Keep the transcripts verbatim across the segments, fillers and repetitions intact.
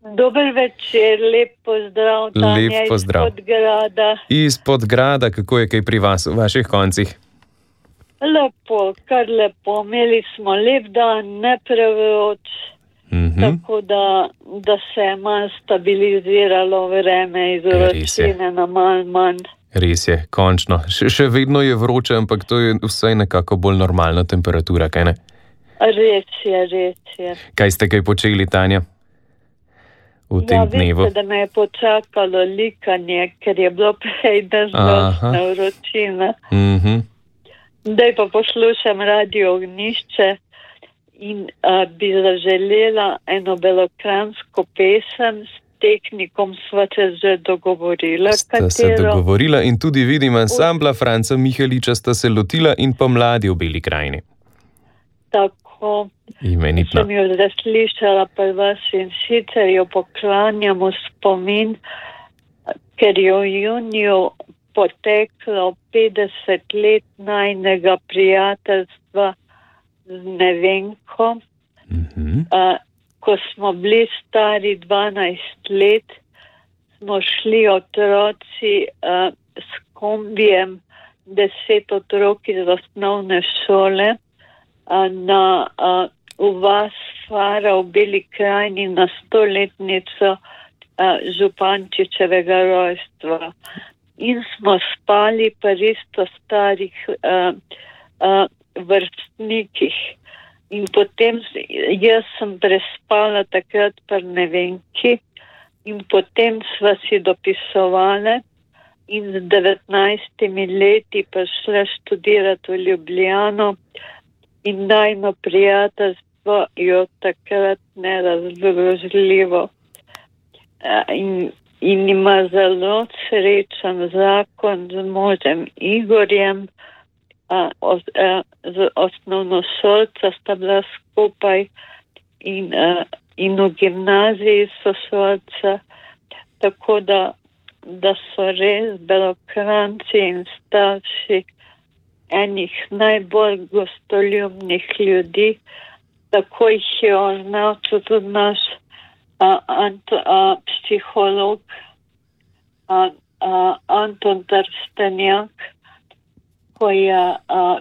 Dober večer, lep pozdrav, Tanja, Lep pozdrav. iz Podgrada. Iz Podgrada, kako je kaj pri vas, v vaših koncih? Lepo, kar lepo. Imeli smo lep dan, ne preveč, Mhm. tako da, da se je malo stabiliziralo vreme iz Res je. vročine na malo manj. Res je, končno. Še, še vedno je vroče, ampak to je vsaj nekako bolj normalna temperatura, kaj ne? Res je, res je. Kaj ste kaj počeli, Tanja? V tem Ja, dnevu? veste, da me je počakalo likanje, ker je bilo prej deževna vročina. Mhm. Zdaj pa poslušam Radio Ognjišče in uh, bi zaželela eno belokranjsko pesem, s tehnikom sva se že dogovorila, Sta se katero. dogovorila in tudi vidim ansambla Franca Miheliča sta se lotila in pa mladi v Beli krajini. Tako, Imenitno. sem jo zdaj slišala pri vas in sicer jo poklanjamo spomin, ker je v juniju poteklo petdeset let najnega prijateljstva z Nevenko. Mhm. Uh, ko smo bili stari dvanajst let, smo šli otroci uh, s kombijem, deset otrok iz osnovne šole, uh, na uh, v vas Fara v Beli krajini na stoletnico uh, Župančičevega rojstva. In smo spali pa isto starih uh, uh, vrstnikih. In potem jaz sem prespala takrat pri Nevenki in potem sva si dopisovali in z devetnajstimi leti prišla študirati v Ljubljano in najno prijateljstvo je takrat nerazložljivo. In, in ima zelo srečen zakon z možem Igorjem. A, os, a, z osnovnošolca sta bila skupaj in, a, in v gimnaziji sošolca, tako da, da so res Belokranjci in starši enih najbolj gostoljubnih ljudi, tako jih je označil tudi naš a, Anto, a, psiholog a, a, Anton Trstenjak, ko je uh,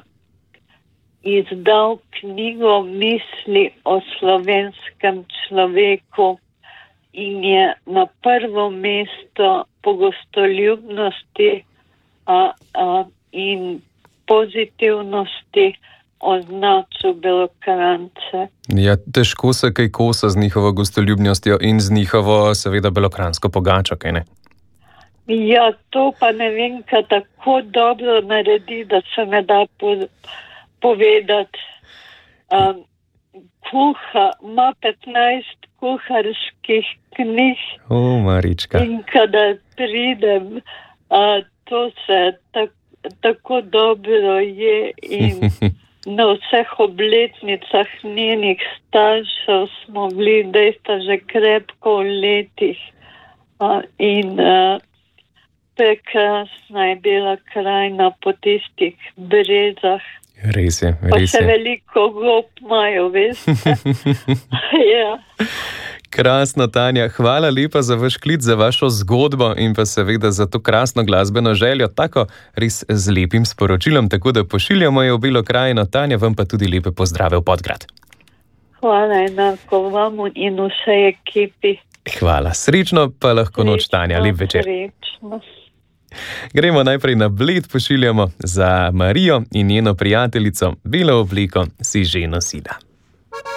izdal knjigo Misli o slovenskem človeku in je na prvo mesto po gostoljubnosti uh, uh, in pozitivnosti označil Belokranjce. Ja, težko se kaj kosa z njihovo gostoljubnostjo in z njihovo, seveda, belokranjsko pogačo, kaj ne? Ja, to pa Nevenka tako dobro naredi, da se ne da po, povedati. Um, kuha, ima petnajst kuharskih knjig. O, Marička. In kadar pridem, uh, to se tak, tako dobro je in na vseh obletnicah njenih staršev smo bili, da sta že krepko v letih. Uh, in uh, prekrasna je bila krajina po tistih brezah. Res je, Pa res še je. veliko gob imajo, veste. Ja. Krasno, Tanja. Hvala lepa za vaš klic, za vašo zgodbo in pa seveda za to krasno glasbeno željo, tako res z lepim sporočilom, tako da pošiljamo jo v Belo krajino. Tanja, vam pa tudi lepe pozdrave v Podgrad. Hvala enako vam in vsej ekipi. Hvala. Srečno pa lahko noč, Tanja. Lep večer. Srečno. Gremo najprej na Bled, pošiljamo za Marijo in njeno prijateljico. Belo obleko si že nosila.